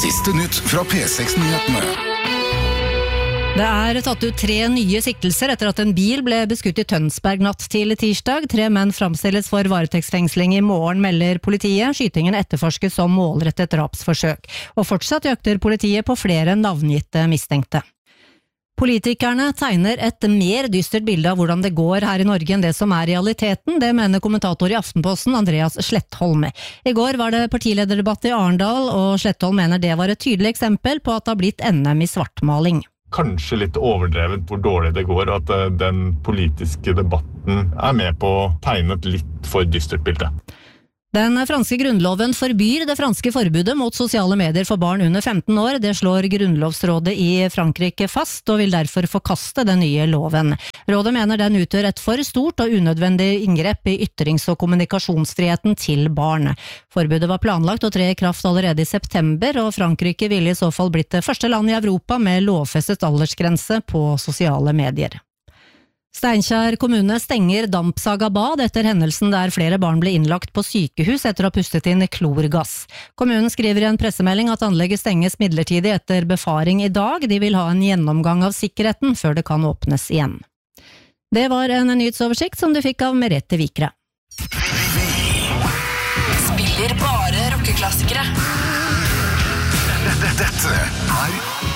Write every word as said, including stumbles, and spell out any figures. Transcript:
Siste nytt fra P seks-nyhetene. Det er tatt ut tre nye siktelser etter at en bil ble beskutt i Tønsberg natt til tirsdag. Tre menn framstilles for varetektsfengsling i morgen, melder politiet. Skytingen etterforskes som målrettet drapsforsøk. Og fortsatt jakter politiet på flere navngitte mistenkte. Politikerne tegner et mer dystert bilde av hvordan det går her i Norge enn det som er realiteten. Det mener kommentator i Aftenposten, Andreas Slettholm. I går var det partilederdebatt i Arendal, og Slettholm mener det var et tydelig eksempel på at det har blitt N M i svartmaling. Kanskje litt overdrevet hvor dårlig det går, at den politiske debatten er med på å tegne et litt for dystert bilde. Den franske grunnloven forbyr det franske forbudet mot sosiale medier for barn under femten år. Det slår Grunnlovsrådet i Frankrike fast, og vil derfor forkaste den nye loven. Rådet mener den utgjør et for stort og unødvendig inngrep i ytrings- og kommunikasjonsfriheten til barn. Forbudet var planlagt å tre i kraft allerede i september, og Frankrike ville i så fall blitt det første land i Europa med lovfestet aldersgrense på sosiale medier. Steinkjer kommune stenger Dampsaga bad etter hendelsen der flere barn ble innlagt på sykehus etter å ha pustet inn klorgass. Kommunen skriver i en pressemelding at anlegget stenges midlertidig etter befaring i dag. De vil ha en gjennomgang av sikkerheten før det kan åpnes igjen. Det var en nyhetsoversikt som du fikk av Merete Vikre. Spiller bare rockeklassikere. Dette er